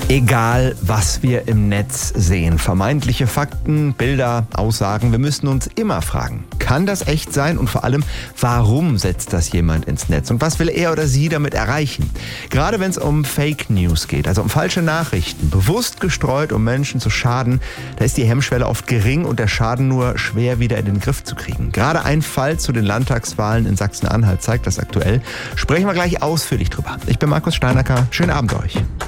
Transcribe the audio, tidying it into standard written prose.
Egal, was wir im Netz sehen, vermeintliche Fakten, Bilder, Aussagen, wir müssen uns immer fragen, kann das echt sein? Und vor allem, warum setzt das jemand ins Netz? Und was will er oder sie damit erreichen? Gerade wenn es um Fake News geht, also um falsche Nachrichten, bewusst gestreut, um Menschen zu schaden, da ist die Hemmschwelle oft gering und der Schaden nur schwer wieder in den Griff zu kriegen. Gerade ein Fall zu den Landtagswahlen in Sachsen-Anhalt zeigt das aktuell. Sprechen wir gleich ausführlich drüber. Ich bin Markus Steinacker. Schönen Abend euch.